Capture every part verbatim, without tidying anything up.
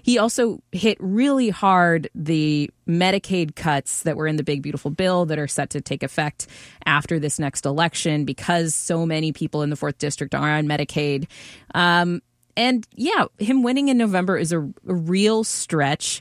He also hit really hard the Medicaid cuts that were in the big, beautiful bill that are set to take effect after this next election because so many people in the fourth District are on Medicaid. Um, and yeah, him winning in November is a, a real stretch.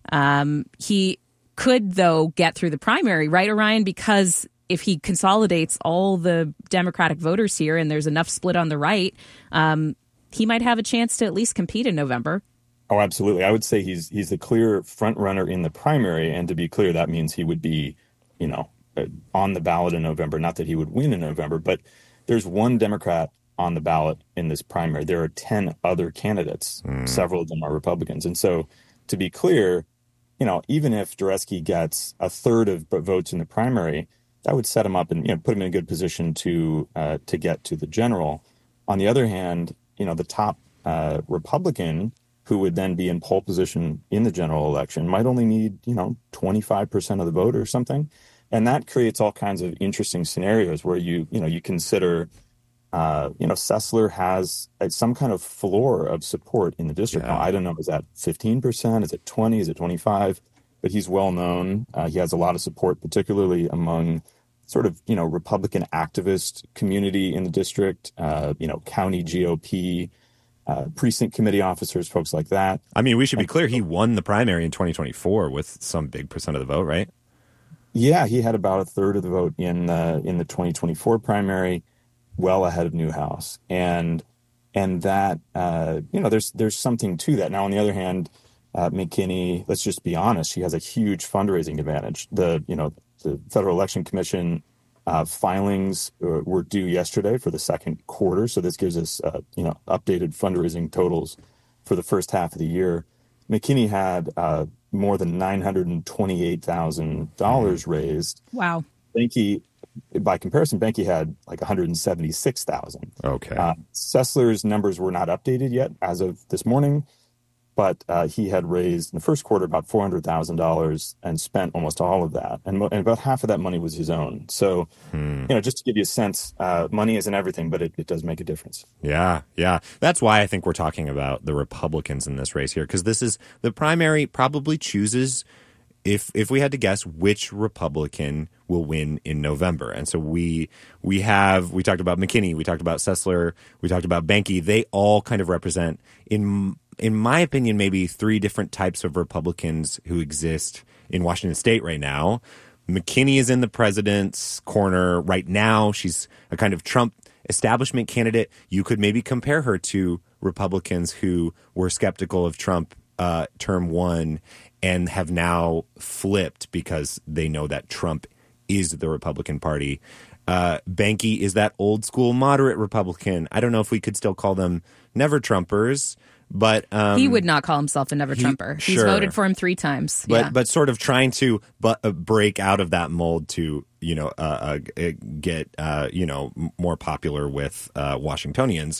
Um, he could, though, get through the primary, right, Orion? Because if he consolidates all the Democratic voters here and there's enough split on the right, um, he might have a chance to at least compete in November. Oh, absolutely. I would say he's he's the clear front runner in the primary. And to be clear, that means he would be, you know, on the ballot in November. Not that he would win in November, but there's one Democrat on the ballot in this primary. There are ten other candidates. Mm. Several of them are Republicans. And so to be clear, you know, even if Jureski gets a third of votes in the primary, that would set him up and, you know, put him in a good position to uh, to get to the general. On the other hand, you know, the top uh, Republican who would then be in pole position in the general election might only need, you know, twenty-five percent of the vote or something. And that creates all kinds of interesting scenarios where you, you know, you consider, uh, you know, Sessler has some kind of floor of support in the district. Yeah. Now, I don't know, is that fifteen percent? Is it twenty? Is it twenty-five? But he's well known. Uh, he has a lot of support, particularly among sort of, you know, Republican activist community in the district, uh, you know, county G O P, uh, precinct committee officers, folks like that. I mean, we should be clear. He won the primary in twenty twenty-four with some big percent of the vote, right? Yeah, he had about a third of the vote in the in the twenty twenty-four primary, well ahead of Newhouse, and and that uh, you know, there's there's something to that. Now, on the other hand, uh, McKinney, let's just be honest, she has a huge fundraising advantage. The you know the Federal Election Commission uh, filings were due yesterday for the second quarter, so this gives us uh, you know updated fundraising totals for the first half of the year. McKinney had uh, more than nine hundred twenty-eight thousand dollars raised. Wow. Benke, by comparison, Benke had like one hundred seventy-six thousand dollars. Okay. Uh, Sessler's numbers were not updated yet as of this morning, but uh, he had raised in the first quarter about four hundred thousand dollars and spent almost all of that. And, mo- and about half of that money was his own. So, hmm. you know, just to give you a sense, uh, money isn't everything, but it, it does make a difference. Yeah, yeah. That's why I think we're talking about the Republicans in this race here, because this is the primary probably chooses, if if we had to guess, which Republican will win in November. And so we we have, we talked about McKinney, we talked about Sessler, we talked about Benke. They all kind of represent, in in my opinion, maybe three different types of Republicans who exist in Washington State right now. McKinney is in the president's corner right now. She's a kind of Trump establishment candidate. You could maybe compare her to Republicans who were skeptical of Trump uh, term one and have now flipped because they know that Trump is the Republican Party. Uh, Benke is that old school moderate Republican. I don't know if we could still call them never Trumpers, but um, he would not call himself a never Trumper. He, He's sure. voted for him three times. But yeah. but sort of trying to but, uh, break out of that mold to, you know, uh, uh, get uh, you know more popular with uh, Washingtonians.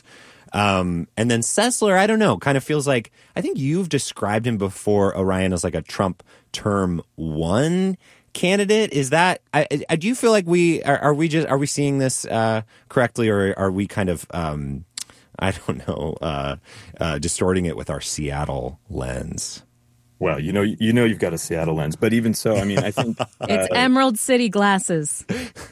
Um, and then Sessler, I don't know, kind of feels like, I think you've described him before, Orion, as like a Trump term one candidate. Is that, I, I do you feel like we, are, are we just, are we seeing this uh, correctly, or are we kind of, um, I don't know, uh, uh, distorting it with our Seattle lens? Well, you know, you know, you've got a Seattle lens, but even so, I mean, I think uh, it's Emerald City glasses.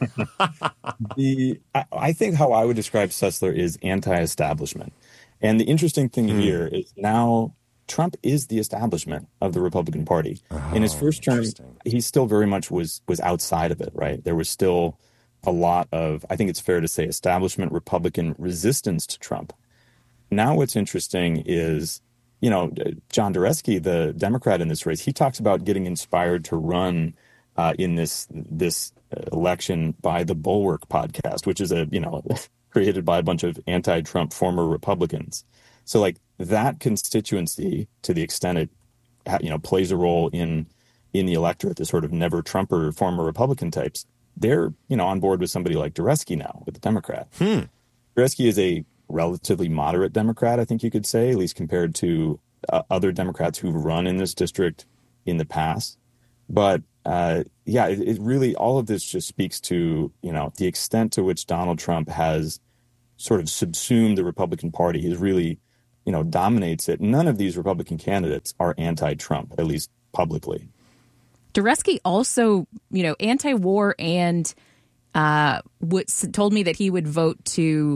the I, I think how I would describe Sessler is anti-establishment, and the interesting thing mm. here is now Trump is the establishment of the Republican Party. Oh, in his first term, he still very much was was outside of it. Right, there was still a lot of, I think it's fair to say, establishment Republican resistance to Trump. Now, what's interesting is, you know, John Jureski, the Democrat in this race, he talks about getting inspired to run uh, in this this election by the Bulwark podcast, which is a, you know, created by a bunch of anti-Trump former Republicans. So like that constituency, to the extent it, you know, plays a role in in the electorate, the sort of never Trumper former Republican types, they're, you know, on board with somebody like Jureski now with the Democrat. Hmm. Jureski is a relatively moderate Democrat, I think you could say, at least compared to uh, other Democrats who've run in this district in the past. But uh, yeah, it, it really, all of this just speaks to, you know, the extent to which Donald Trump has sort of subsumed the Republican Party. He's really you know, dominates it. None of these Republican candidates are anti-Trump, at least publicly. Dureski also, you know, anti-war and uh, w- told me that he would vote to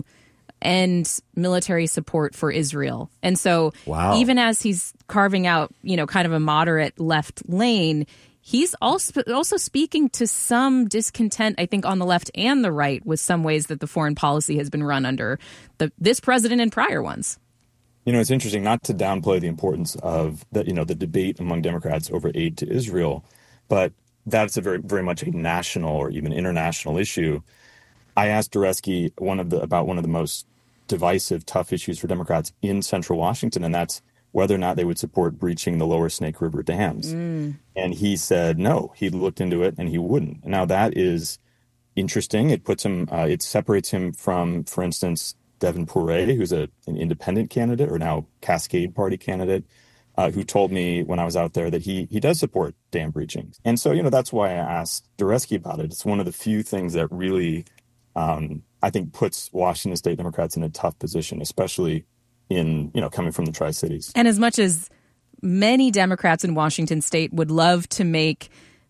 end military support for Israel. And so wow. even as he's carving out, you know, kind of a moderate left lane, he's also also speaking to some discontent, I think, on the left and the right with some ways that the foreign policy has been run under the, this president and prior ones. You know, it's interesting not to downplay the importance of the, you know, the debate among Democrats over aid to Israel, but that's a very, very much a national or even international issue. I asked Dureski one of the about one of the most divisive, tough issues for Democrats in central Washington, and that's whether or not they would support breaching the lower Snake River dams. Mm. And he said no. He looked into it and he wouldn't. Now, that is interesting. It puts him, uh, it separates him from, for instance, Devin Poirier, who's a, an independent candidate or now Cascade Party candidate, uh, who told me when I was out there that he he does support dam breaching. And so, you know, that's why I asked Dureski about it. It's one of the few things that really, um, I think, puts Washington State Democrats in a tough position, especially in, you know, coming from the Tri-Cities. And as much as many Democrats in Washington State would love to make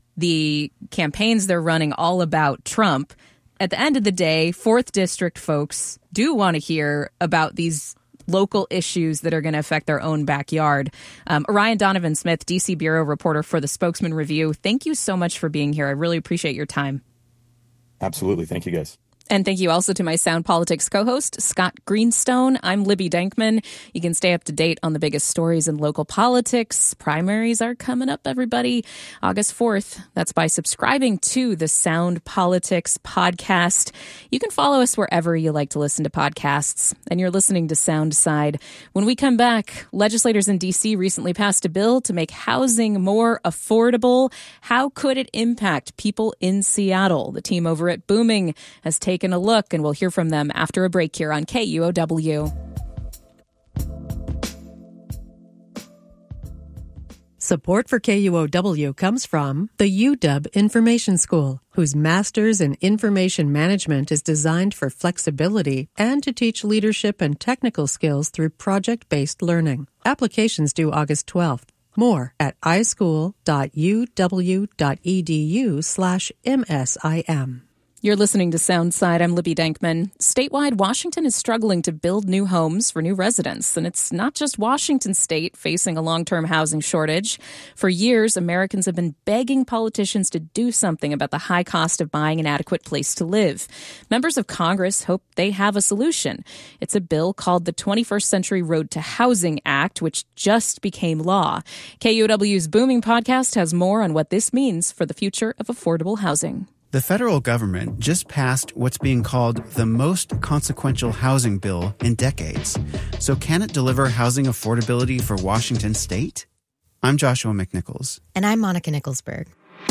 the campaigns they're running all about Trump, at the end of the day, fourth District folks do want to hear about these local issues that are going to affect their own backyard. Um, Orion Donovan-Smith, D C Bureau reporter for the Spokesman Review, thank you so much for being here. I really appreciate your time. Absolutely. Thank you, guys. And thank you also to my Sound Politics co-host, Scott Greenstone. I'm Libby Denkman. You can stay up to date on the biggest stories in local politics. Primaries are coming up, everybody, August fourth. That's by subscribing to the Sound Politics podcast. You can follow us wherever you like to listen to podcasts. And you're listening to Soundside. When we come back, legislators in D C recently passed a bill to make housing more affordable. How could it impact people in Seattle? The team over at Booming has taken taken a look, and we'll hear from them after a break here on K U O W. Support for K U O W comes from the U W Information School, whose Master's in Information Management is designed for flexibility and to teach leadership and technical skills through project-based learning. Applications due August twelfth. More at ischool.uw.edu slash MSIM. You're listening to Soundside. I'm Libby Denkman. Statewide, Washington is struggling to build new homes for new residents. And it's not just Washington State facing a long-term housing shortage. For years, Americans have been begging politicians to do something about the high cost of buying an adequate place to live. Members of Congress hope they have a solution. It's a bill called the twenty-first Century Road to Housing Act, which just became law. K U O W's Booming podcast has more on what this means for the future of affordable housing. The federal government just passed what's being called the most consequential housing bill in decades. So can it deliver housing affordability for Washington State? I'm Joshua McNichols. And I'm Monica Nicholsberg.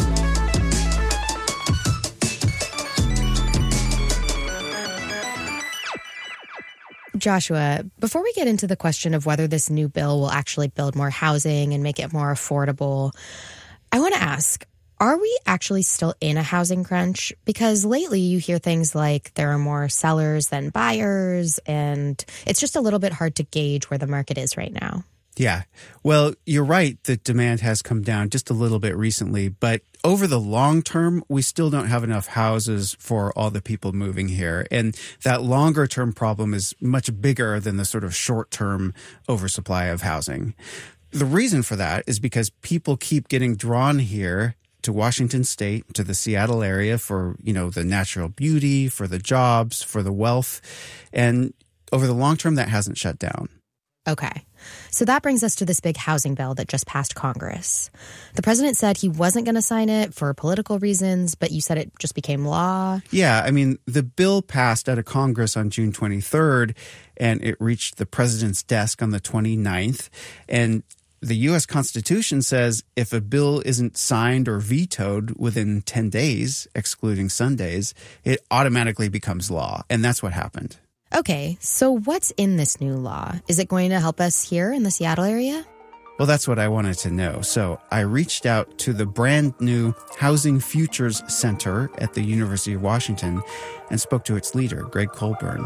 Joshua, before we get into the question of whether this new bill will actually build more housing and make it more affordable, I want to ask, are we actually still in a housing crunch? Because lately you hear things like there are more sellers than buyers, and it's just a little bit hard to gauge where the market is right now. Yeah. Well, you're right that demand has come down just a little bit recently, but over the long term, we still don't have enough houses for all the people moving here. And that longer term problem is much bigger than the sort of short term oversupply of housing. The reason for that is because people keep getting drawn here to Washington State, to the Seattle area for, you know, the natural beauty, for the jobs, for the wealth. And over the long term, that hasn't shut down. Okay. So that brings us to this big housing bill that just passed Congress. The president said he wasn't going to sign it for political reasons, but you said it just became law. Yeah, I mean, the bill passed out of Congress on June twenty-third, and it reached the president's desk on the twenty-ninth. And the U S Constitution says if a bill isn't signed or vetoed within ten days, excluding Sundays, it automatically becomes law. And that's what happened. Okay, so what's in this new law? Is it going to help us here in the Seattle area? Well, that's what I wanted to know. So I reached out to the brand new Housing Futures Center at the University of Washington and spoke to its leader, Greg Colburn.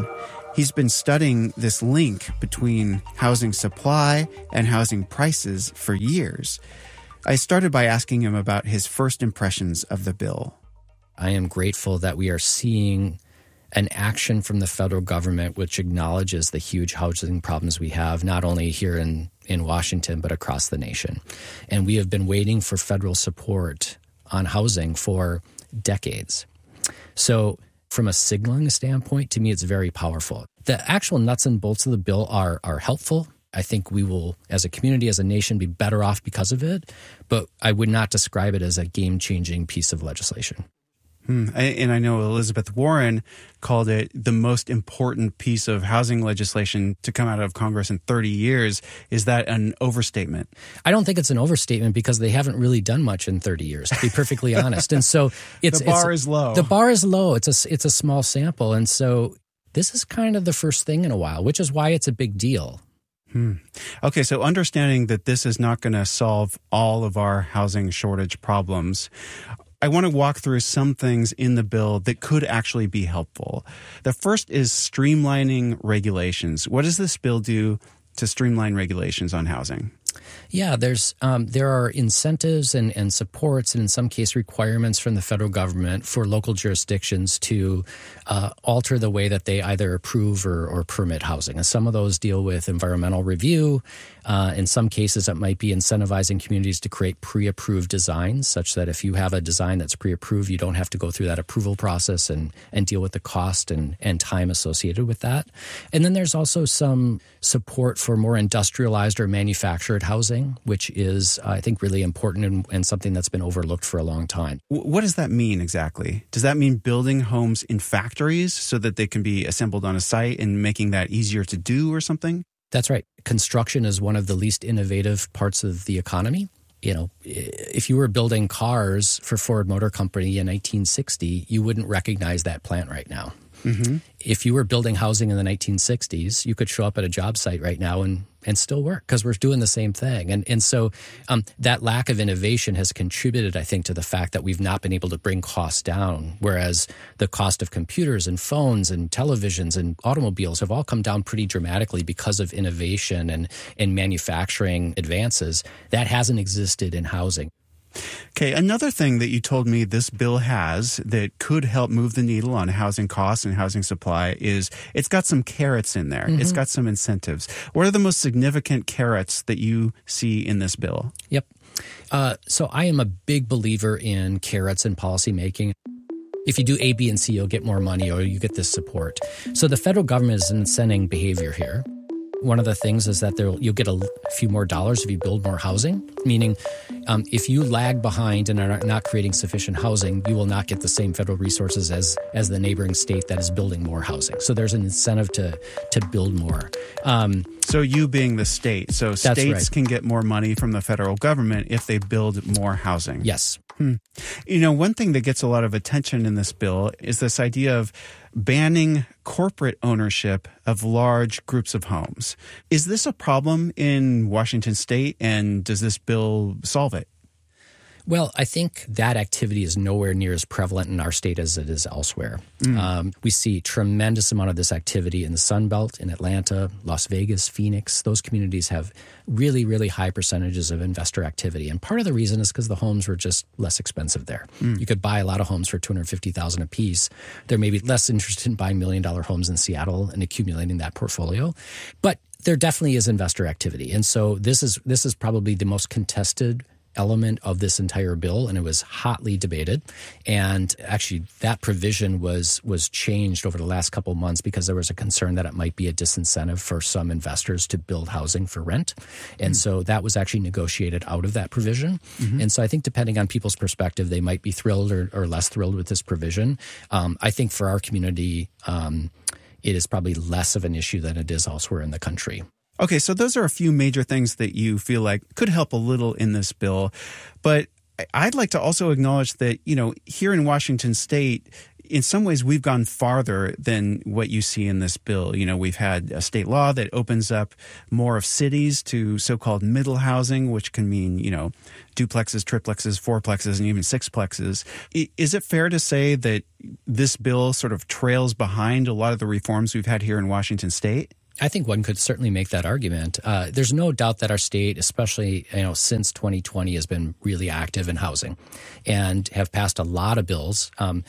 He's been studying this link between housing supply and housing prices for years. I started by asking him about his first impressions of the bill. I am grateful that we are seeing an action from the federal government which acknowledges the huge housing problems we have, not only here in, in Washington, but across the nation. And we have been waiting for federal support on housing for decades. So from a signaling standpoint, to me, it's very powerful. The actual nuts and bolts of the bill are, are helpful. I think we will, as a community, as a nation, be better off because of it. But I would not describe it as a game-changing piece of legislation. Hmm. And I know Elizabeth Warren called it the most important piece of housing legislation to come out of Congress in thirty years. Is that an overstatement? I don't think it's an overstatement because they haven't really done much in thirty years, to be perfectly honest. And so it's the bar it's, is low. The bar is low. It's a, it's a small sample. And so this is kind of the first thing in a while, which is why it's a big deal. Hmm. Okay, so understanding that this is not going to solve all of our housing shortage problems, I want to walk through some things in the bill that could actually be helpful. The first is streamlining regulations. What does this bill do to streamline regulations on housing? Yeah, there's um, there are incentives and, and supports and in some case requirements from the federal government for local jurisdictions to uh, alter the way that they either approve or, or permit housing. And some of those deal with environmental review. Uh, in some cases, it might be incentivizing communities to create pre-approved designs such that if you have a design that's pre-approved, you don't have to go through that approval process and, and deal with the cost and, and time associated with that. And then there's also some support for more industrialized or manufactured housing, which is, uh, I think, really important and, and something that's been overlooked for a long time. What does that mean exactly? Does that mean building homes in factories so that they can be assembled on a site and making that easier to do or something? That's right. Construction is one of the least innovative parts of the economy. You know, if you were building cars for Ford Motor Company in nineteen sixty, you wouldn't recognize that plant right now. Mm-hmm. If you were building housing in the nineteen sixties, you could show up at a job site right now and, and still work because we're doing the same thing. And and so um, that lack of innovation has contributed, I think, to the fact that we've not been able to bring costs down, whereas the cost of computers and phones and televisions and automobiles have all come down pretty dramatically because of innovation and, and manufacturing advances. That hasn't existed in housing. Okay, another thing that you told me this bill has that could help move the needle on housing costs and housing supply is it's got some carrots in there. Mm-hmm. It's got some incentives. What are the most significant carrots that you see in this bill? Yep. Uh, so I am a big believer in carrots in policymaking. If you do A, B, and C, you'll get more money or you get this support. So the federal government is incenting behavior here. One of the things is that there, you'll get a few more dollars if you build more housing, meaning um, if you lag behind and are not creating sufficient housing, you will not get the same federal resources as as the neighboring state that is building more housing. So there's an incentive to to build more. Um, so you being the state, so states right. can get more money from the federal government if they build more housing. Yes. Hmm. You know, one thing that gets a lot of attention in this bill is this idea of banning corporate ownership of large groups of homes. Is this a problem in Washington state, and does this bill solve it? Well, I think that activity is nowhere near as prevalent in our state as it is elsewhere. Mm. Um, we see tremendous amount of this activity in the Sun Belt, in Atlanta, Las Vegas, Phoenix. Those communities have really, really high percentages of investor activity. And part of the reason is because the homes were just less expensive there. Mm. You could buy a lot of homes for two hundred fifty thousand dollars a piece. They're maybe less interested in buying million-dollar homes in Seattle and accumulating that portfolio. But there definitely is investor activity. And so this is this is probably the most contested element of this entire bill, and it was hotly debated. And actually, that provision was was changed over the last couple of months because there was a concern that it might be a disincentive for some investors to build housing for rent. And mm-hmm. so that was actually negotiated out of that provision. Mm-hmm. And so I think depending on people's perspective, they might be thrilled or, or less thrilled with this provision. Um, I think for our community, um, it is probably less of an issue than it is elsewhere in the country. Okay, so those are a few major things that you feel like could help a little in this bill. But I'd like to also acknowledge that, you know, here in Washington state, in some ways, we've gone farther than what you see in this bill. You know, we've had a state law that opens up more of cities to so-called middle housing, which can mean, you know, duplexes, triplexes, fourplexes, and even sixplexes. Is it fair to say that this bill sort of trails behind a lot of the reforms we've had here in Washington state? I think one could certainly make that argument. Uh, there's no doubt that our state, especially you know since twenty twenty, has been really active in housing and have passed a lot of bills um,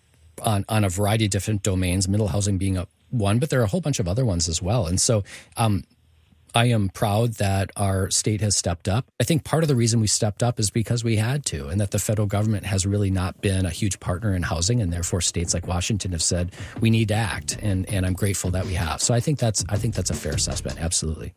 on, on a variety of different domains, middle housing being a, one, but there are a whole bunch of other ones as well. And so um, I am proud that our state has stepped up. I think part of the reason we stepped up is because we had to, and that the federal government has really not been a huge partner in housing, and therefore states like Washington have said we need to act, and, and I'm grateful that we have. So I think that's I think that's a fair assessment, absolutely.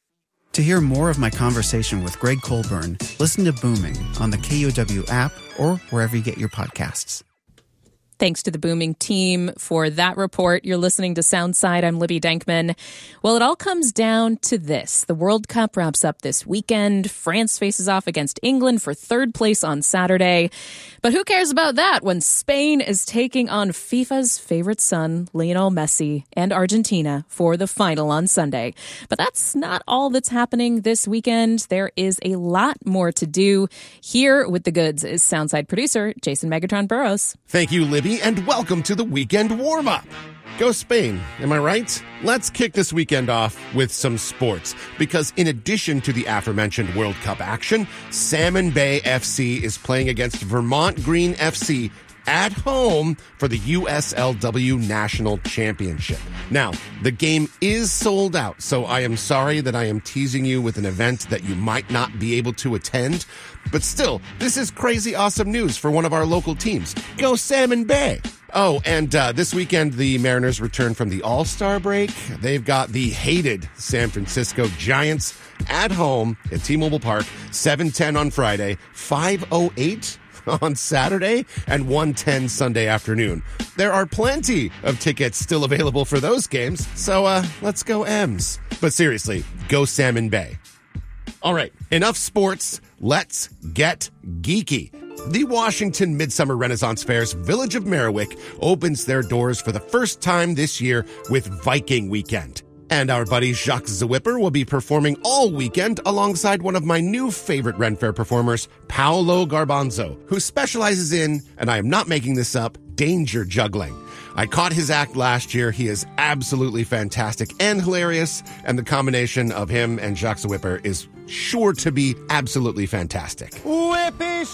To hear more of my conversation with Greg Colburn, listen to Booming on the K U O W app or wherever you get your podcasts. Thanks to the Booming team for that report. You're listening to Soundside. I'm Libby Denkman. Well, it all comes down to this. The World Cup wraps up this weekend. France faces off against England for third place on Saturday. But who cares about that when Spain is taking on FIFA's favorite son, Lionel Messi, and Argentina for the final on Sunday. But that's not all that's happening this weekend. There is a lot more to do. Here with the goods is Soundside producer Jason Megatron Burrows. Thank you, Libby, and welcome to the weekend warm-up. Go Spain, am I right? Let's kick this weekend off with some sports, because in addition to the aforementioned World Cup action, Salmon Bay F C is playing against Vermont Green F C at home for the U S L W National Championship. Now, the game is sold out, so I am sorry that I am teasing you with an event that you might not be able to attend. But still, this is crazy awesome news for one of our local teams. Go Salmon Bay! Oh, and uh, this weekend, the Mariners return from the All-Star break. They've got the hated San Francisco Giants at home at T-Mobile Park, seven ten on Friday, five oh eight on Saturday, and one ten Sunday afternoon. There are plenty of tickets still available for those games, so uh, let's go M's. But seriously, go Salmon Bay. All right, enough sports. Let's get geeky. The Washington Midsummer Renaissance Fair's Village of Merriwick opens their doors for the first time this year with Viking Weekend. And our buddy Jacques Zwipper will be performing all weekend alongside one of my new favorite Ren Fair performers, Paolo Garbanzo, who specializes in, and I am not making this up, danger juggling. I caught his act last year. He is absolutely fantastic and hilarious, and the combination of him and Jacques Zwipper is sure to be absolutely fantastic. Whippy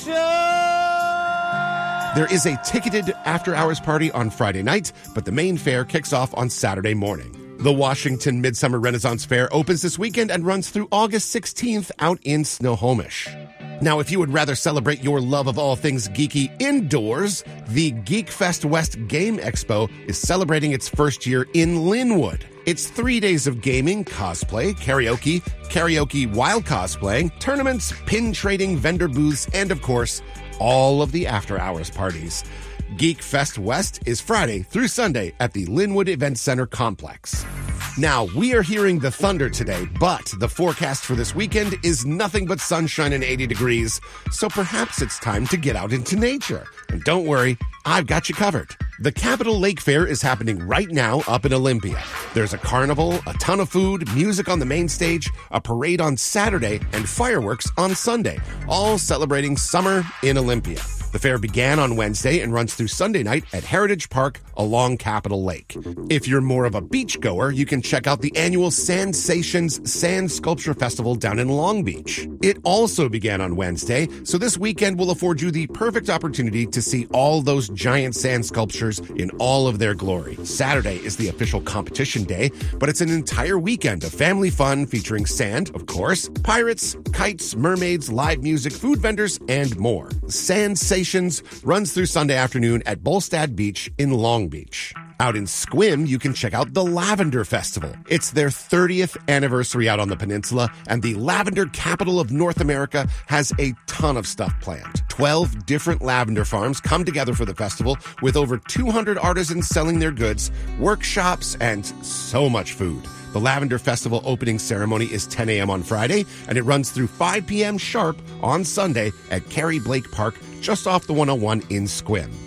Show! There is a ticketed after-hours party on Friday night, but the main fair kicks off on Saturday morning. The Washington Midsummer Renaissance Fair opens this weekend and runs through August sixteenth out in Snohomish. Now, if you would rather celebrate your love of all things geeky indoors, the Geek Fest West Game Expo is celebrating its first year in Linwood. It's three days of gaming, cosplay, karaoke, karaoke while cosplaying, tournaments, pin trading, vendor booths, and of course, all of the after-hours parties. Geek Fest West is Friday through Sunday at the Linwood Event Center complex. Now, we are hearing the thunder today, but the forecast for this weekend is nothing but sunshine and eighty degrees, so perhaps it's time to get out into nature. And don't worry, I've got you covered. The Capitol Lake Fair is happening right now up in Olympia. There's a carnival, a ton of food, music on the main stage, a parade on Saturday, and fireworks on Sunday, all celebrating summer in Olympia. The fair began on Wednesday and runs through Sunday night at Heritage Park along Capitol Lake. If you're more of a beachgoer, you can check out the annual Sandsations Sand Sculpture Festival down in Long Beach. It also began on Wednesday, so this weekend will afford you the perfect opportunity to see all those giant sand sculptures in all of their glory. Saturday is the official competition day, but it's an entire weekend of family fun featuring sand, of course, pirates, kites, mermaids, live music, food vendors, and more. Sandsations runs through Sunday afternoon at Bolstad Beach in Long Beach. Out in Sequim, you can check out the Lavender Festival. It's their thirtieth anniversary out on the peninsula, and the lavender capital of North America has a ton of stuff planned. twelve different lavender farms come together for the festival with over two hundred artisans selling their goods, workshops, and so much food. The Lavender Festival opening ceremony is ten a.m. on Friday, and it runs through five p.m. sharp on Sunday at Carrie Blake Park, just off the one oh one in Sequim.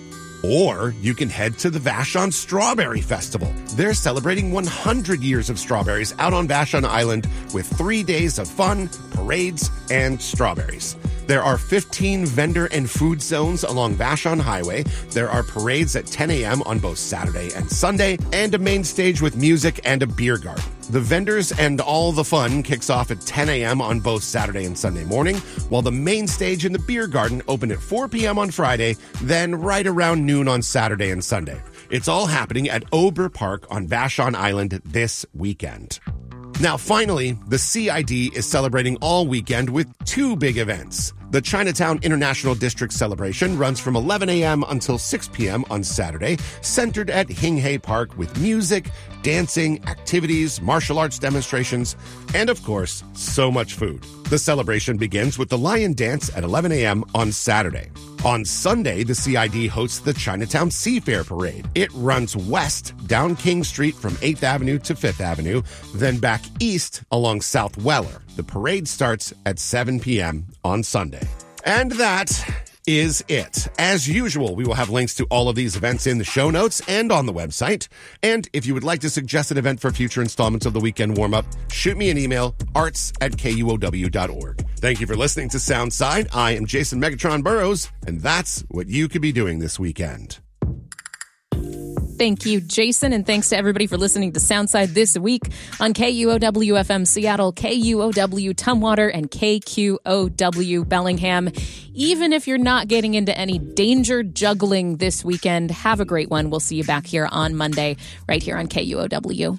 Or you can head to the Vashon Strawberry Festival. They're celebrating one hundred years of strawberries out on Vashon Island with three days of fun, parades, and strawberries. There are fifteen vendor and food zones along Vashon Highway. There are parades at ten a.m. on both Saturday and Sunday, and a main stage with music and a beer garden. The vendors and all the fun kicks off at ten a.m. on both Saturday and Sunday morning, while the main stage and the beer garden open at four p.m. on Friday, then right around noon on Saturday and Sunday. It's all happening at Ober Park on Vashon Island this weekend. Now, finally, the C I D is celebrating all weekend with two big events. The Chinatown International District celebration runs from eleven a.m. until six p.m. on Saturday, centered at Hing Hay Park with music, dancing, activities, martial arts demonstrations, and of course, so much food. The celebration begins with the Lion Dance at eleven a.m. on Saturday. On Sunday, the C I D hosts the Chinatown Seafair Parade. It runs west down King Street from eighth Avenue to fifth Avenue, then back east along South Weller. The parade starts at seven p.m. on Sunday. And that is it. As usual, we will have links to all of these events in the show notes and on the website. And if you would like to suggest an event for future installments of the Weekend Warm-Up, shoot me an email, arts at K U O W dot org. Thank you for listening to Soundside. I am Jason Megatron Burrows, and that's what you could be doing this weekend. Thank you, Jason, and thanks to everybody for listening to Soundside this week on K U O W F M Seattle, K U O W Tumwater, and K Q O W Bellingham. Even if you're not getting into any danger juggling this weekend, have a great one. We'll see you back here on Monday, right here on K U O W.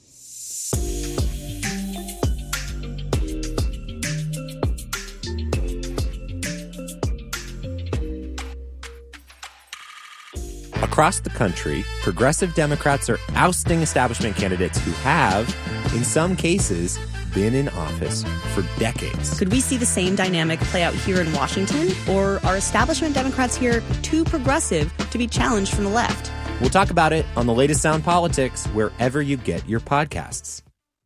Across the country, progressive Democrats are ousting establishment candidates who have, in some cases, been in office for decades. Could we see the same dynamic play out here in Washington? Or are establishment Democrats here too progressive to be challenged from the left? We'll talk about it on the latest Sound Politics, wherever you get your podcasts.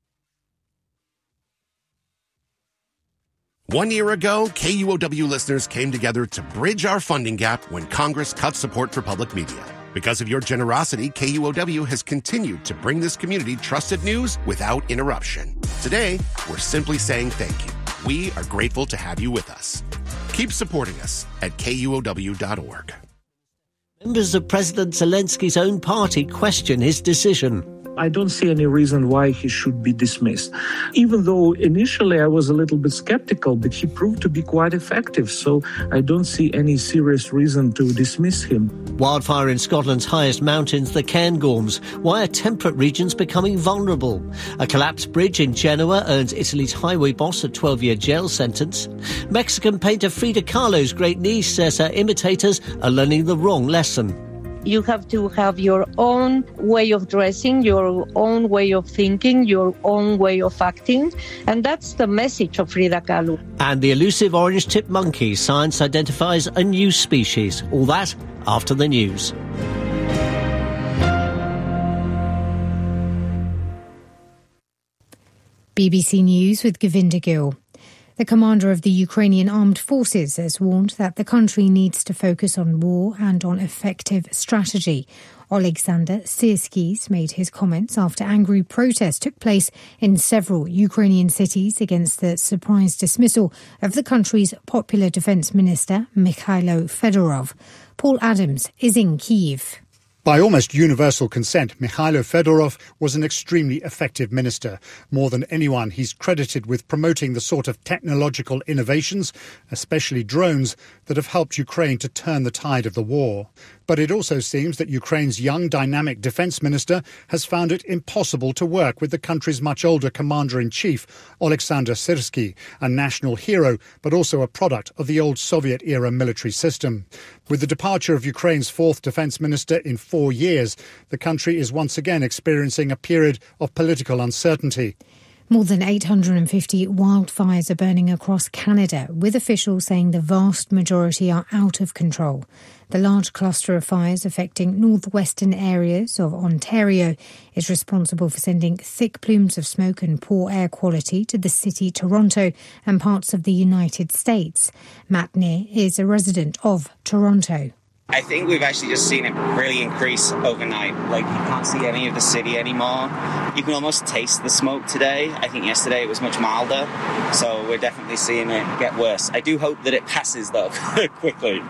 One year ago, K U O W listeners came together to bridge our funding gap when Congress cut support for public media. Because of your generosity, K U O W has continued to bring this community trusted news without interruption. Today, we're simply saying thank you. We are grateful to have you with us. Keep supporting us at K U O W dot org. Members of President Zelensky's own party question his decision. I don't see any reason why he should be dismissed. Even though initially I was a little bit skeptical, but he proved to be quite effective, so I don't see any serious reason to dismiss him. Wildfire in Scotland's highest mountains, the Cairngorms. Why are temperate regions becoming vulnerable? A collapsed bridge in Genoa earns Italy's highway boss a twelve-year jail sentence. Mexican painter Frida Kahlo's great niece says her imitators are learning the wrong lesson. You have to have your own way of dressing, your own way of thinking, your own way of acting. And that's the message of Frida Kahlo. And the elusive orange-tipped monkey, science identifies a new species. All that after the news. B B C News with Govinda Gill. The commander of the Ukrainian armed forces has warned that the country needs to focus on war and on effective strategy. Oleksandr Syrskis made his comments after angry protests took place in several Ukrainian cities against the surprise dismissal of the country's popular defence minister, Mikhailo Fedorov. Paul Adams is in Kyiv. By almost universal consent, Mikhailo Fedorov was an extremely effective minister. More than anyone, he's credited with promoting the sort of technological innovations, especially drones, that have helped Ukraine to turn the tide of the war. But it also seems that Ukraine's young, dynamic defence minister has found it impossible to work with the country's much older commander-in-chief, Oleksandr Syrsky, a national hero, but also a product of the old Soviet-era military system. With the departure of Ukraine's fourth defence minister in four years, the country is once again experiencing a period of political uncertainty. More than eight hundred fifty wildfires are burning across Canada, with officials saying the vast majority are out of control. The large cluster of fires affecting northwestern areas of Ontario is responsible for sending thick plumes of smoke and poor air quality to the city Toronto and parts of the United States. Matt Neer is a resident of Toronto. I think we've actually just seen it really increase overnight. Like, you can't see any of the city anymore. You can almost taste the smoke today. I think yesterday it was much milder, so we're definitely seeing it get worse. I do hope that it passes, though, quickly.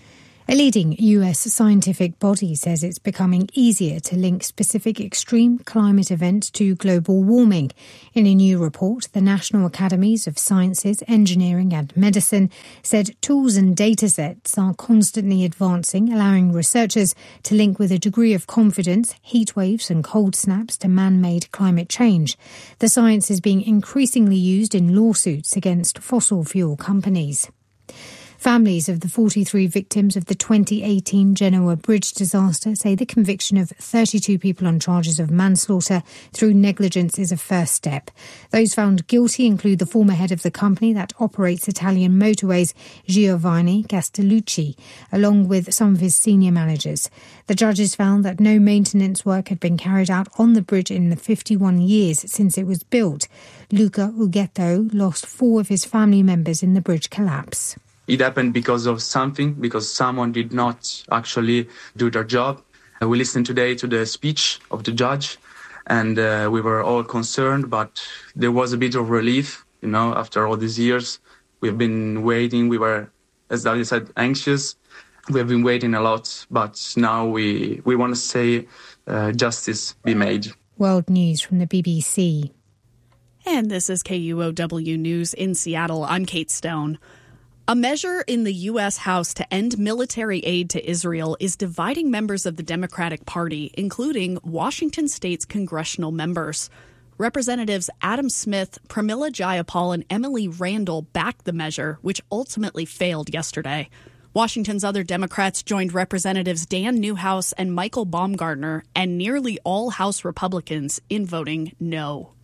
A leading U S scientific body says it's becoming easier to link specific extreme climate events to global warming. In a new report, the National Academies of Sciences, Engineering and Medicine said tools and data sets are constantly advancing, allowing researchers to link with a degree of confidence heat waves and cold snaps to man-made climate change. The science is being increasingly used in lawsuits against fossil fuel companies. Families of the forty-three victims of the twenty eighteen Genoa bridge disaster say the conviction of thirty-two people on charges of manslaughter through negligence is a first step. Those found guilty include the former head of the company that operates Italian motorways, Giovanni Castellucci, along with some of his senior managers. The judges found that no maintenance work had been carried out on the bridge in the fifty-one years since it was built. Luca Ughetto lost four of his family members in the bridge collapse. It happened because of something, because someone did not actually do their job. Uh, we listened today to the speech of the judge, and uh, we were all concerned, but there was a bit of relief, you know, after all these years. We've been waiting. We were, as Dalia said, anxious. We have been waiting a lot, but now we, we want to say uh, justice be made. World News from the B B C. And this is K U O W News in Seattle. I'm Kate Stone. A measure in the U S House to end military aid to Israel is dividing members of the Democratic Party, including Washington State's congressional members. Representatives Adam Smith, Pramila Jayapal, and Emily Randall backed the measure, which ultimately failed yesterday. Washington's other Democrats joined Representatives Dan Newhouse and Michael Baumgartner, and nearly all House Republicans in voting no.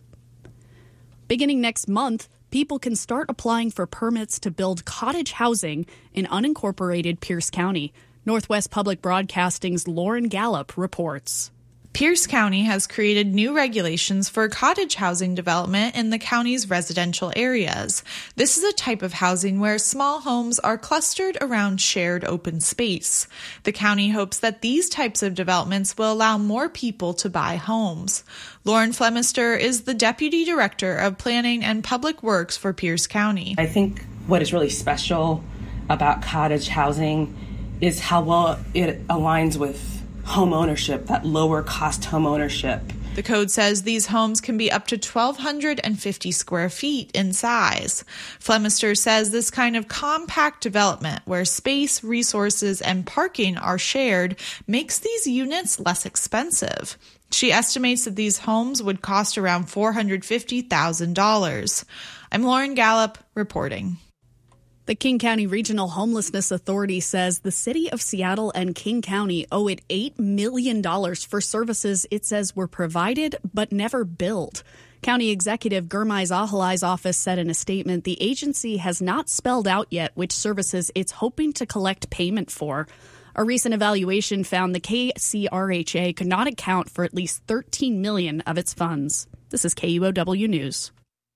Beginning next month, people can start applying for permits to build cottage housing in unincorporated Pierce County. Northwest Public Broadcasting's Lauren Gallup reports. Pierce County has created new regulations for cottage housing development in the county's residential areas. This is a type of housing where small homes are clustered around shared open space. The county hopes that these types of developments will allow more people to buy homes. Lauren Flemister is the Deputy Director of Planning and Public Works for Pierce County. I think what is really special about cottage housing is how well it aligns with home ownership, that lower cost home ownership. The code says these homes can be up to one thousand two hundred fifty square feet in size. Flemister says this kind of compact development where space, resources, and parking are shared makes these units less expensive. She estimates that these homes would cost around four hundred fifty thousand dollars. I'm Lauren Gallup reporting. The King County Regional Homelessness Authority says the city of Seattle and King County owe it eight million dollars for services it says were provided but never billed. County Executive Gurmai Zahalai's office said in a statement the agency has not spelled out yet which services it's hoping to collect payment for. A recent evaluation found the K C R H A could not account for at least thirteen million dollars of its funds. This is K U O W News.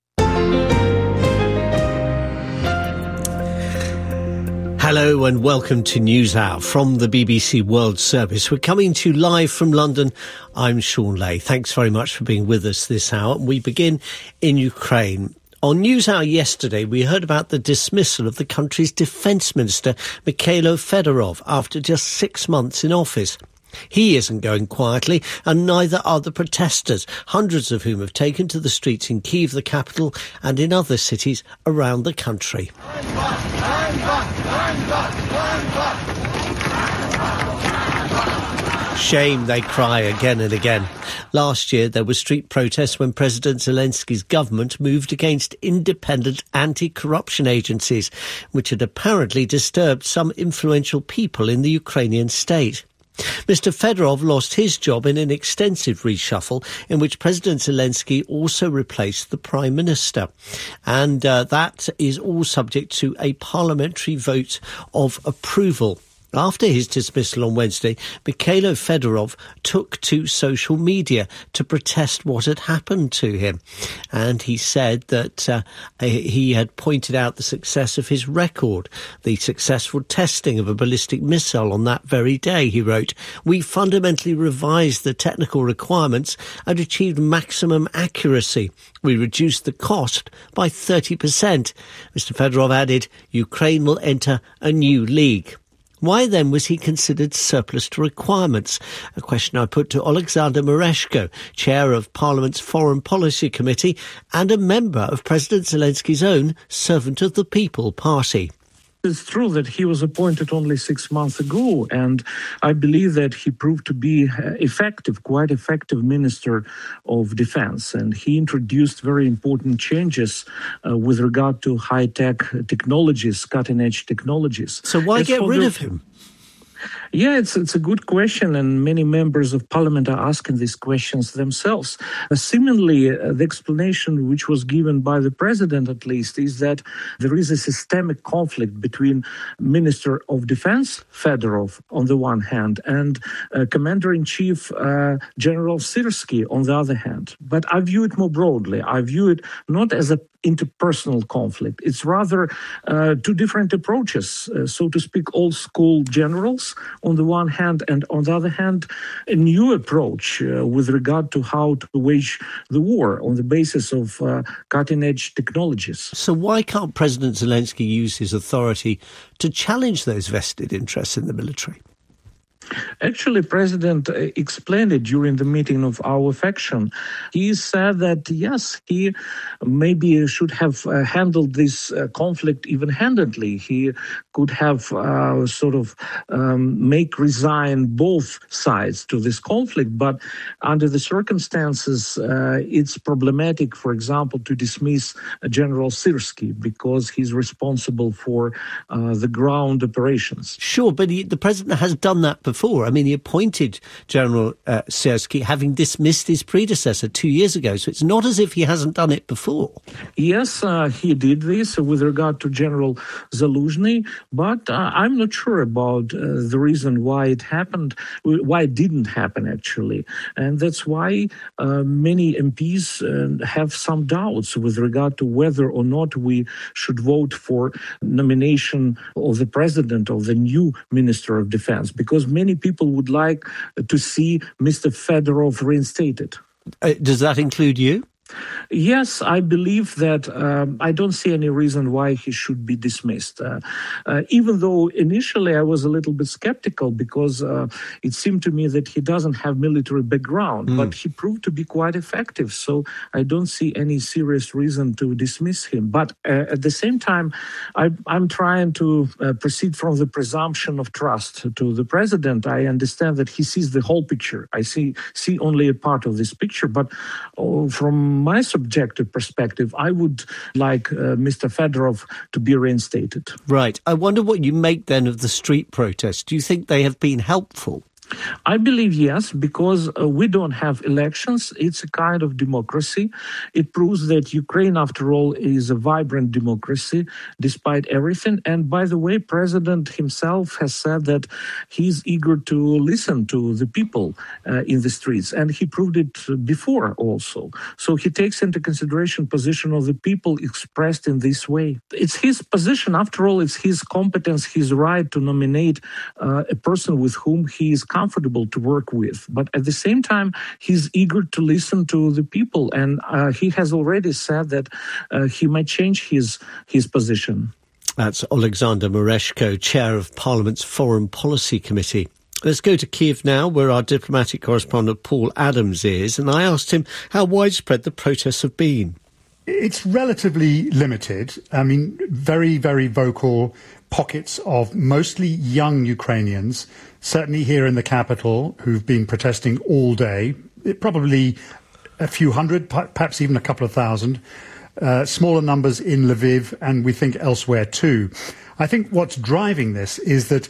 Hello and welcome to NewsHour from the B B C World Service. We're coming to you live from London. I'm Sean Lay. Thanks very much for being with us this hour. We begin in Ukraine. On NewsHour yesterday, we heard about the dismissal of the country's defence minister, Mikhailo Fedorov, after just six months in office. He isn't going quietly, and neither are the protesters, hundreds of whom have taken to the streets in Kyiv, the capital, and in other cities around the country. Shame, they cry again and again. Last year, there were street protests when President Zelensky's government moved against independent anti-corruption agencies, which had apparently disturbed some influential people in the Ukrainian state. Mister Fedorov lost his job in an extensive reshuffle in which President Zelensky also replaced the Prime Minister. And uh, that is all subject to a parliamentary vote of approval. After his dismissal on Wednesday, Mikhailo Fedorov took to social media to protest what had happened to him. And he said that uh, he had pointed out the success of his record, the successful testing of a ballistic missile on that very day. He wrote, "We fundamentally revised the technical requirements and achieved maximum accuracy. We reduced the cost by thirty percent. Mister Fedorov added, "Ukraine will enter a new league." Why then was he considered surplus to requirements? A question I put to Alexander Mereshko, chair of Parliament's Foreign Policy Committee and a member of President Zelensky's own Servant of the People party. It's true that he was appointed only six months ago, and I believe that he proved to be effective, quite effective Minister of Defense. And he introduced very important changes uh, with regard to high-tech technologies, cutting-edge technologies. So why As get rid the, of him? Yeah, it's it's a good question, and many members of parliament are asking these questions themselves. Uh, seemingly, uh, the explanation which was given by the president, at least, is that there is a systemic conflict between Minister of Defense Fedorov on the one hand and uh, Commander-in-Chief uh, General Syrsky on the other hand. But I view it more broadly. I view it not as a interpersonal conflict. It's rather uh, two different approaches, uh, so to speak, old school generals on the one hand, and on the other hand, a new approach uh, with regard to how to wage the war on the basis of uh, cutting-edge technologies. So why can't President Zelensky use his authority to challenge those vested interests in the military? Actually, President explained it during the meeting of our faction. He said that, yes, he maybe should have uh, handled this uh, conflict even-handedly. He could have uh, sort of um, make resign both sides to this conflict. But under the circumstances, uh, it's problematic, for example, to dismiss uh, General Syrsky because he's responsible for uh, the ground operations. Sure, but he, the president has done that before. Before. I mean, he appointed General uh, Syrsky, having dismissed his predecessor two years ago. So it's not as if he hasn't done it before. Yes, uh, he did this with regard to General Zaluzhny, but uh, I'm not sure about uh, the reason why it happened, why it didn't happen, actually. And that's why uh, many M Ps uh, have some doubts with regard to whether or not we should vote for nomination of the president of the new Minister of Defense, because many Many people would like to see Mister Fedorov reinstated. Uh, does that include you? Yes, I believe that um, I don't see any reason why he should be dismissed. Uh, uh, even though initially I was a little bit skeptical because uh, it seemed to me that he doesn't have military background, mm. but he proved to be quite effective. So I don't see any serious reason to dismiss him. But uh, at the same time, I, I'm trying to uh, proceed from the presumption of trust to the president. I understand that he sees the whole picture. I see see only a part of this picture, but oh, from my subjective perspective, I would like uh, Mister Fedorov to be reinstated. Right. I wonder what you make then of the street protests. Do you think they have been helpful? I believe yes, because uh, we don't have elections. It's a kind of democracy. It proves that Ukraine, after all, is a vibrant democracy despite everything. And by the way, President himself has said that he's eager to listen to the people uh, in the streets. And he proved it before also. So he takes into consideration position of the people expressed in this way. It's his position. After all, it's his competence, his right to nominate uh, a person with whom he is comfortable to work with. But at the same time, he's eager to listen to the people. And uh, he has already said that uh, he might change his his position. That's Alexander Mereshko, chair of Parliament's Foreign Policy Committee. Let's go to Kiev now, where our diplomatic correspondent Paul Adams is. And I asked him how widespread the protests have been. It's relatively limited. I mean, very, very vocal pockets of mostly young Ukrainians, certainly here in the capital, who've been protesting all day. It probably a few hundred, perhaps even a couple of thousand. Uh, smaller numbers in Lviv, and we think elsewhere too. I think what's driving this is that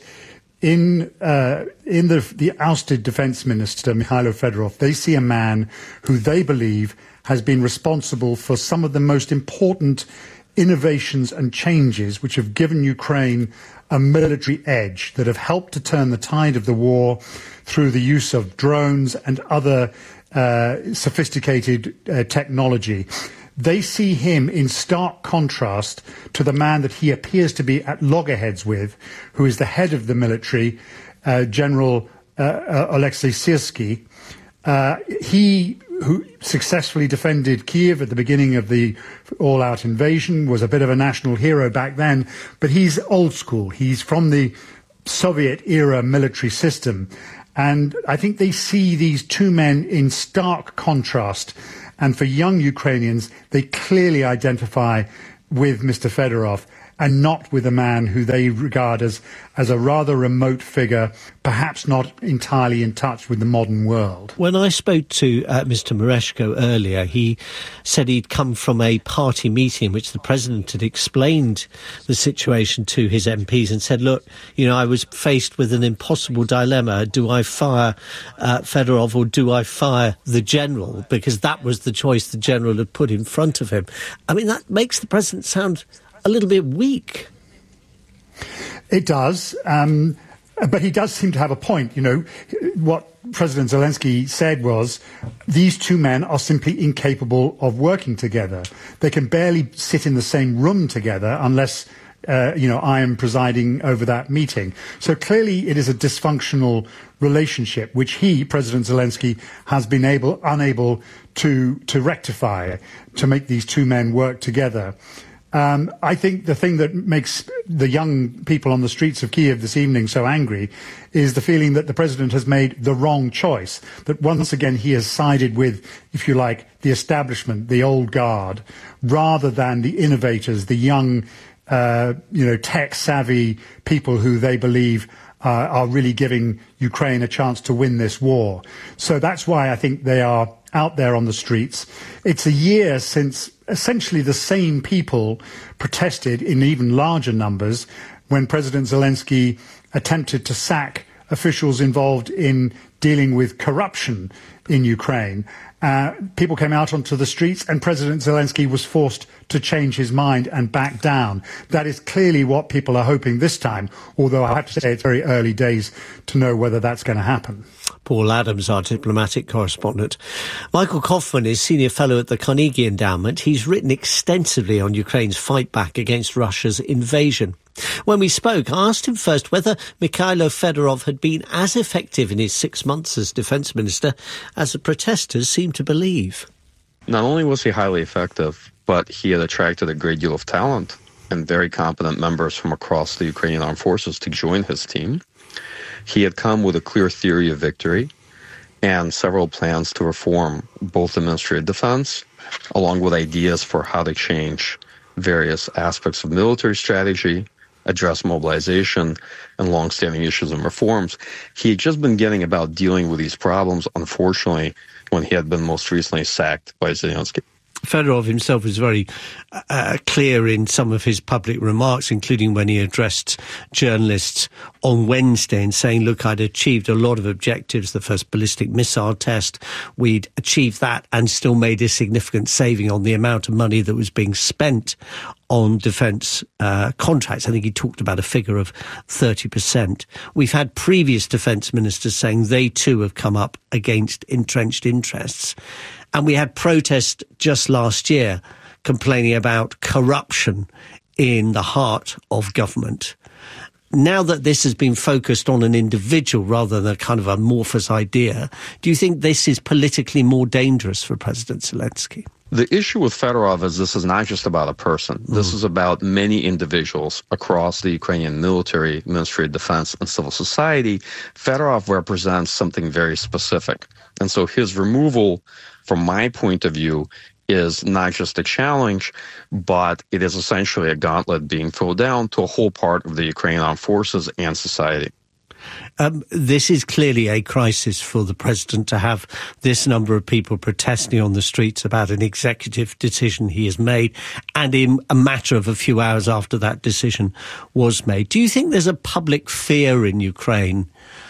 in uh, in the the ousted defense minister, Mikhailo Fedorov, they see a man who they believe has been responsible for some of the most important innovations and changes which have given Ukraine a military edge, that have helped to turn the tide of the war through the use of drones and other uh, sophisticated uh, technology. They see him in stark contrast to the man that he appears to be at loggerheads with, who is the head of the military, uh, General uh, uh, Alexei Syrsky. Uh, he, who successfully defended Kiev at the beginning of the all-out invasion, was a bit of a national hero back then, but he's old school. He's from the Soviet-era military system. And I think they see these two men in stark contrast. And for young Ukrainians, they clearly identify with Mister Fedorov and not with a man who they regard as, as a rather remote figure, perhaps not entirely in touch with the modern world. When I spoke to uh, Mister Mereshko earlier, he said he'd come from a party meeting in which the president had explained the situation to his M Ps and said, look, you know, I was faced with an impossible dilemma. Do I fire uh, Fedorov or do I fire the general? Because that was the choice the general had put in front of him. I mean, that makes the president sound a little bit weak. It does, um, but he does seem to have a point. You know, what President Zelensky said was, these two men are simply incapable of working together. They can barely sit in the same room together unless, uh, you know, I am presiding over that meeting. So clearly it is a dysfunctional relationship, which he, President Zelensky, has been able, unable to, to rectify, to make these two men work together. Um, I think the thing that makes the young people on the streets of Kiev this evening so angry is the feeling that the president has made the wrong choice, that once again he has sided with, if you like, the establishment, the old guard, rather than the innovators, the young, uh, you know, tech-savvy people who they believe uh, are really giving Ukraine a chance to win this war. So that's why I think they are out there on the streets. It's a year since essentially the same people protested in even larger numbers when President Zelensky attempted to sack officials involved in dealing with corruption in Ukraine. Uh, people came out onto the streets and President Zelensky was forced to change his mind and back down. That is clearly what people are hoping this time, although I have to say it's very early days to know whether that's going to happen. Paul Adams, our diplomatic correspondent. Michael Kaufman is Senior Fellow at the Carnegie Endowment. He's written extensively on Ukraine's fight back against Russia's invasion. When we spoke, I asked him first whether Mikhailo Fedorov had been as effective in his six months as defence minister as the protesters seem to believe. Not only was he highly effective, but he had attracted a great deal of talent and very competent members from across the Ukrainian armed forces to join his team. He had come with a clear theory of victory and several plans to reform both the Ministry of Defense, along with ideas for how to change various aspects of military strategy, address mobilization, and long-standing issues and reforms. He had just been getting about dealing with these problems, unfortunately, when he had been most recently sacked by Zelensky. Fedorov himself was very uh, clear in some of his public remarks, including when he addressed journalists on Wednesday and saying, look, I'd achieved a lot of objectives, the first ballistic missile test, we'd achieved that and still made a significant saving on the amount of money that was being spent on defence uh, contracts. I think he talked about a figure of thirty percent. We've had previous defence ministers saying they too have come up against entrenched interests. And we had protests just last year complaining about corruption in the heart of government. Now that this has been focused on an individual rather than a kind of amorphous idea, do you think this is politically more dangerous for President Zelensky? The issue with Fedorov is this is not just about a person. Mm. This is about many individuals across the Ukrainian military, Ministry of Defense, and civil society. Fedorov represents something very specific. And so his removal, from my point of view, is not just a challenge, but it is essentially a gauntlet being thrown down to a whole part of the Ukrainian armed forces and society. Um, this is clearly a crisis for the president to have this number of people protesting on the streets about an executive decision he has made, and in a matter of a few hours after that decision was made. Do you think there's a public fear in Ukraine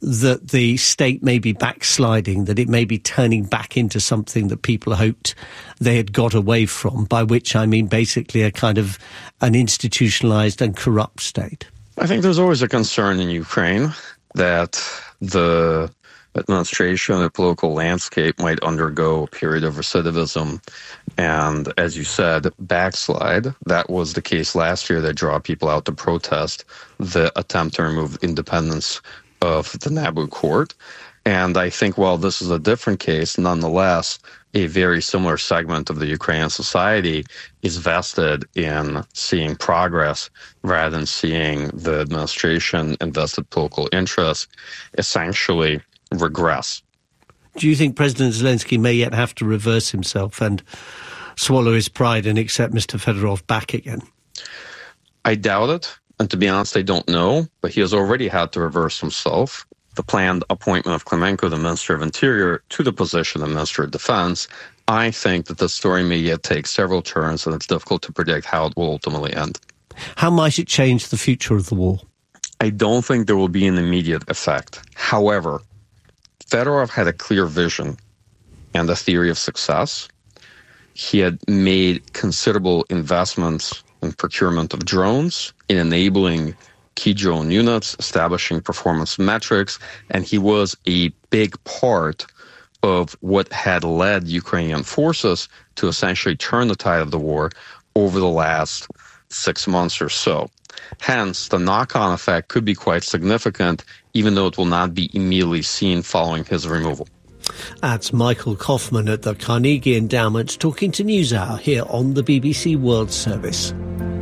that the state may be backsliding, that it may be turning back into something that people hoped they had got away from, by which I mean basically a kind of an institutionalized and corrupt state? I think there's always a concern in Ukraine that the administration, the political landscape might undergo a period of recidivism and, as you said, backslide. That was the case last year. They draw people out to protest the attempt to remove independence of the Nabu court. And I think while this is a different case, nonetheless, a very similar segment of the Ukrainian society is vested in seeing progress rather than seeing the administration and vested political interests essentially regress. Do you think President Zelensky may yet have to reverse himself and swallow his pride and accept Mister Fedorov back again? I doubt it. And to be honest, I don't know. But he has already had to reverse himself. The planned appointment of Klemenko, the Minister of Interior, to the position of Minister of Defense, I think that the story may yet take several turns, and it's difficult to predict how it will ultimately end. How might it change the future of the war? I don't think there will be an immediate effect. However, Fedorov had a clear vision and a theory of success. He had made considerable investments in procurement of drones, in enabling key drone units, establishing performance metrics, and he was a big part of what had led Ukrainian forces to essentially turn the tide of the war over the last six months or so. Hence, the knock-on effect could be quite significant, even though it will not be immediately seen following his removal. That's Michael Kaufman at the Carnegie Endowment talking to NewsHour here on the B B C World Service.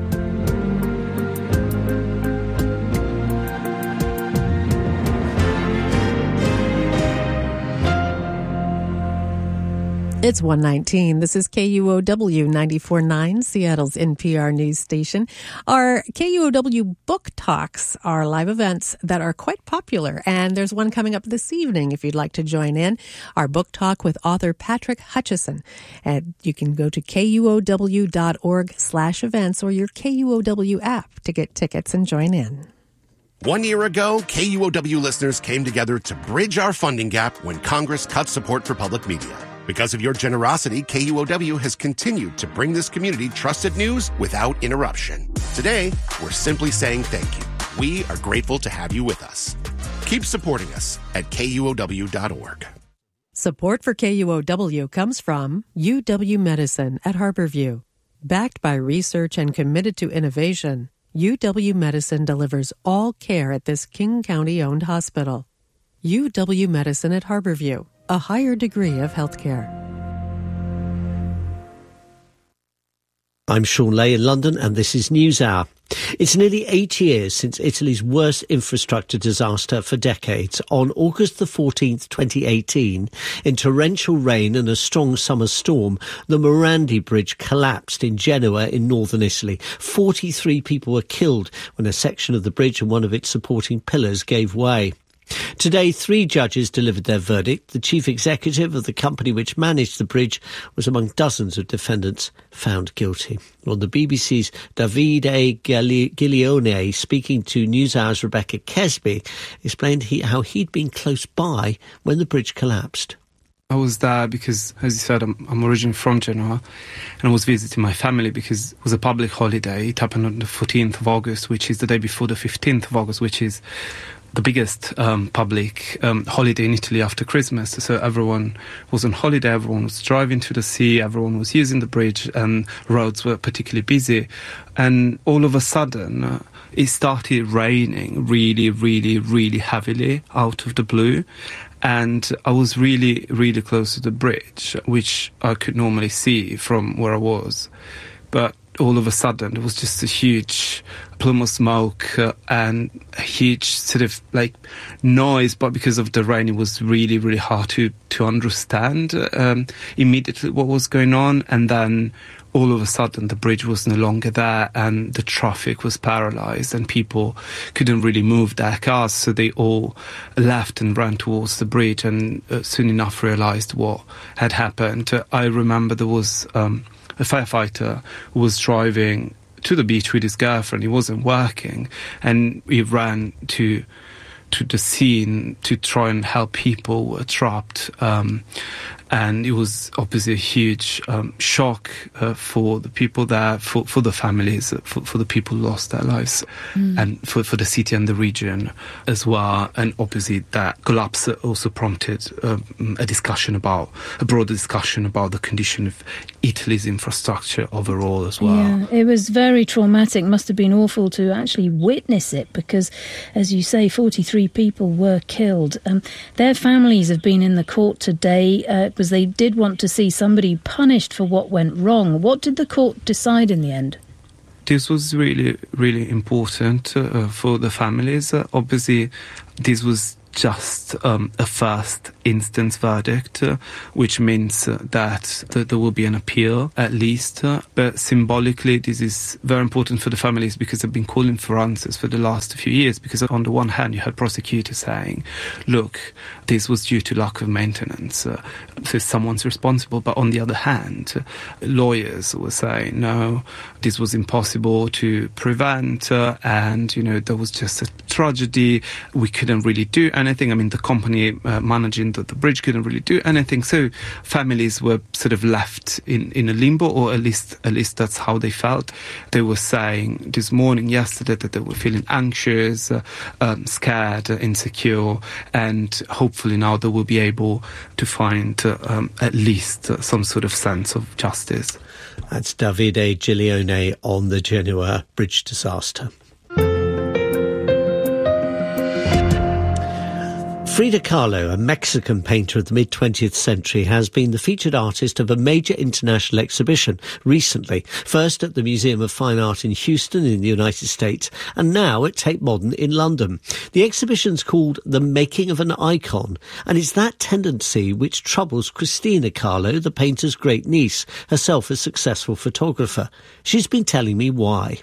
It's one nineteen. This is K U O W ninety-four point nine, Seattle's N P R news station. Our K U O W Book Talks are live events that are quite popular, and there's one coming up this evening if you'd like to join in. Our book talk with author Patrick Hutchison. And you can go to K U O W dot org slash events or your K U O W app to get tickets and join in. One year ago, K U O W listeners came together to bridge our funding gap when Congress cut support for public media. Because of your generosity, K U O W has continued to bring this community trusted news without interruption. Today, we're simply saying thank you. We are grateful to have you with us. Keep supporting us at K U O W dot org. Support for K U O W comes from U W Medicine at Harborview. Backed by research and committed to innovation, U W Medicine delivers all care at this King County-owned hospital. U W Medicine at Harborview, a higher degree of healthcare. I'm Sean Lay in London, and this is NewsHour. It's nearly eight years since Italy's worst infrastructure disaster for decades. On August the fourteenth, twenty eighteen, in torrential rain and a strong summer storm, the Morandi Bridge collapsed in Genoa in northern Italy. forty-three people were killed when a section of the bridge and one of its supporting pillars gave way. Today, three judges delivered their verdict. The chief executive of the company which managed the bridge was among dozens of defendants found guilty. On the B B C's Davide Giglione, speaking to NewsHour's Rebecca Kesby, explained he, how he'd been close by when the bridge collapsed. I was there because, as you said, I'm, I'm originally from Genoa, and I was visiting my family because it was a public holiday. It happened on the fourteenth of August, which is the day before the fifteenth of August, which is the biggest um, public um, holiday in Italy after Christmas. So everyone was on holiday, everyone was driving to the sea, everyone was using the bridge, and roads were particularly busy. And all of a sudden, uh, it started raining really, really, really heavily out of the blue. And I was really, really close to the bridge, which I could normally see from where I was. But all of a sudden, there was just a huge plume of smoke uh, and a huge sort of like noise. But because of the rain, it was really, really hard to, to understand um, immediately what was going on. And then all of a sudden, the bridge was no longer there and the traffic was paralyzed and people couldn't really move their cars. So they all left and ran towards the bridge and uh, soon enough realized what had happened. Uh, I remember there was Um, a firefighter who was driving to the beach with his girlfriend. He wasn't working, and he ran to to the scene to try and help people who were trapped. Um, and it was obviously a huge um, shock uh, for the people there, for, for the families, for, for the people who lost their lives, mm. and for, for the city and the region as well. And obviously that collapse also prompted um, a discussion about, a broader discussion about the condition of Italy's infrastructure overall as well. Yeah, it was very traumatic. Must have been awful to actually witness it because, as you say, forty-three people were killed. Um, their families have been in the court today uh, because they did want to see somebody punished for what went wrong. What did the court decide in the end? This was really, really important uh, for the families. Uh, obviously, this was just um, a first instance verdict, uh, which means uh, that th- there will be an appeal at least. Uh, but symbolically, this is very important for the families because they've been calling for answers for the last few years. Because on the one hand, you had prosecutors saying, look, this was due to lack of maintenance, uh, so someone's responsible. But on the other hand, uh, lawyers were saying, no, this was impossible to prevent, uh, and, you know, there was just a tragedy. We couldn't really do anything. I mean, the company uh, managing the, the bridge couldn't really do anything. So families were sort of left in, in a limbo, or at least at least that's how they felt. They were saying this morning, yesterday, that they were feeling anxious, uh, um, scared, uh, insecure, and hopefully now they will be able to find uh, um, at least uh, some sort of sense of justice. That's Davide Giglione on the Genoa bridge disaster. Frida Kahlo, a Mexican painter of the mid-twentieth century, has been the featured artist of a major international exhibition recently, first at the Museum of Fine Art in Houston in the United States, and now at Tate Modern in London. The exhibition's called The Making of an Icon, and it's that tendency which troubles Christina Kahlo, the painter's great niece, herself a successful photographer. She's been telling me why.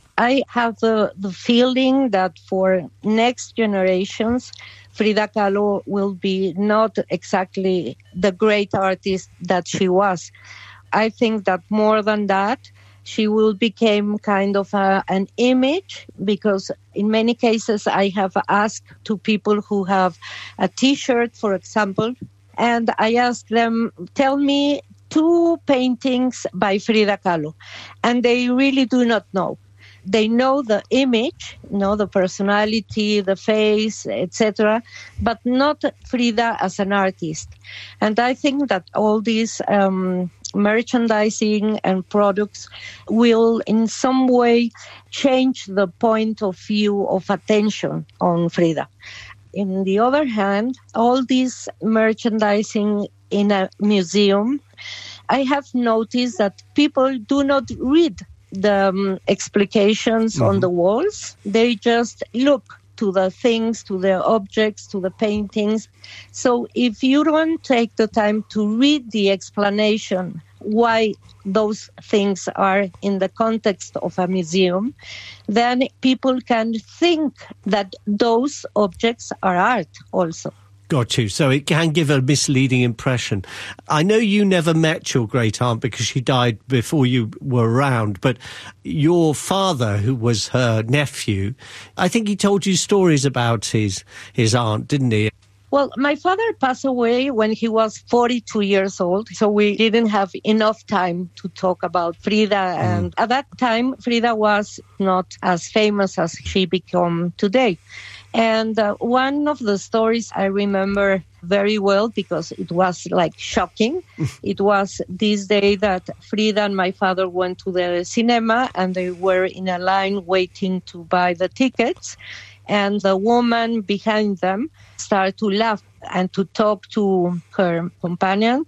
I have the, the feeling that for next generations, Frida Kahlo will be not exactly the great artist that she was. I think that more than that, she will become kind of a, an image, because in many cases I have asked to people who have a T-shirt, for example, and I ask them, tell me two paintings by Frida Kahlo, and they really do not know. They know the image, know the personality, the face, et cetera, but not Frida as an artist. And I think that all these um, merchandising and products will in some way change the point of view of attention on Frida. On the other hand, all this merchandising in a museum, I have noticed that people do not read the um, explications mm-hmm. on the walls. They just look to the things, to the objects, to the paintings. So if you don't take the time to read the explanation why those things are in the context of a museum, then people can think that those objects are art also. Got you. So it can give a misleading impression. I know you never met your great aunt because she died before you were around, but your father, who was her nephew, I think he told you stories about his his aunt, didn't he? Well, my father passed away when he was forty-two years old, so we didn't have enough time to talk about Frida. Mm. And at that time, Frida was not as famous as she became today. And uh, one of the stories I remember very well, because it was like shocking. It was this day that Frida and my father went to the cinema, and they were in a line waiting to buy the tickets. And the woman behind them started to laugh and to talk to her companion.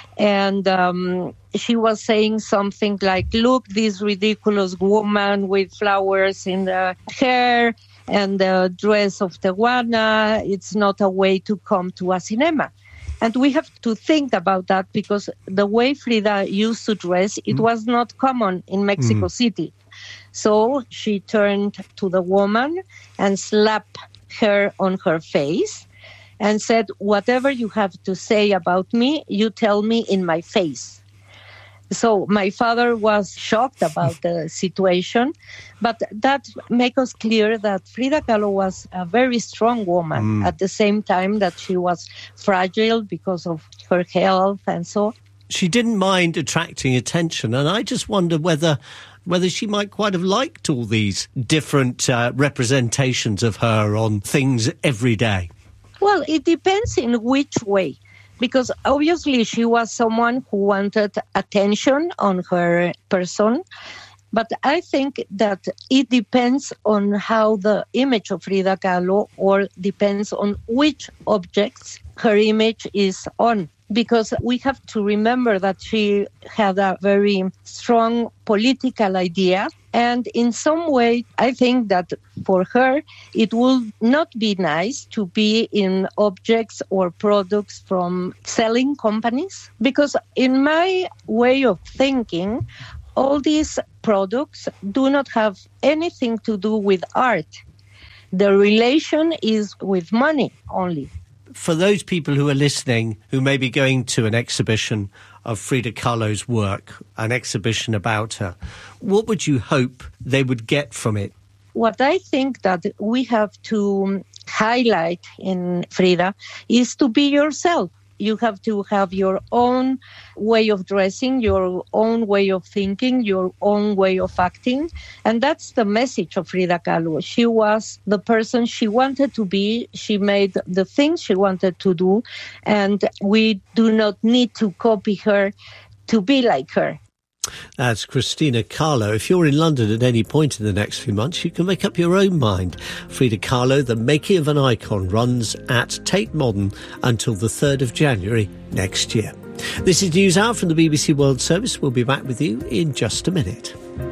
And um, she was saying something like, look, this ridiculous woman with flowers in the hair and the dress of Tehuana, it's not a way to come to a cinema. And we have to think about that, because the way Frida used to dress, it mm. was not common in Mexico mm. City. So she turned to the woman and slapped her on her face and said, whatever you have to say about me, you tell me in my face. So my father was shocked about the situation, but that makes us clear that Frida Kahlo was a very strong woman mm. at the same time that she was fragile because of her health and so. She didn't mind attracting attention, and I just wonder whether whether she might quite have liked all these different uh, representations of her on things every day. Well, it depends in which way. Because obviously she was someone who wanted attention on her person. But I think that it depends on how the image of Frida Kahlo, or depends on which objects her image is on. Because we have to remember that she had a very strong political idea. And in some way, I think that for her, it would not be nice to be in objects or products from selling companies. Because in my way of thinking, all these products do not have anything to do with art. The relation is with money only. For those people who are listening, who may be going to an exhibition of Frida Kahlo's work, an exhibition about her, what would you hope they would get from it? What I think that we have to highlight in Frida is to be yourself. You have to have your own way of dressing, your own way of thinking, your own way of acting. And that's the message of Frida Kahlo. She was the person she wanted to be. She made the things she wanted to do. And we do not need to copy her to be like her. That's Cristina Kahlo. If you're in London at any point in the next few months, you can make up your own mind. Frida Kahlo, The Making of an Icon, runs at Tate Modern until the third of January next year. This is News Hour from the B B C World Service. We'll be back with you in just a minute.